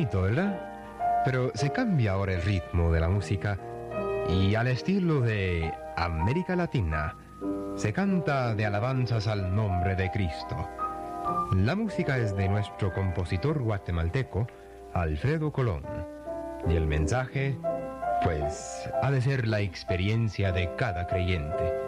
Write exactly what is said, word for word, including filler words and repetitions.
bonito, ¿verdad? Pero se cambia ahora el ritmo de la música y al estilo de América Latina se canta de alabanzas al nombre de Cristo. La música es de nuestro compositor guatemalteco, Alfredo Colón. Y el mensaje, pues, ha de ser la experiencia de cada creyente.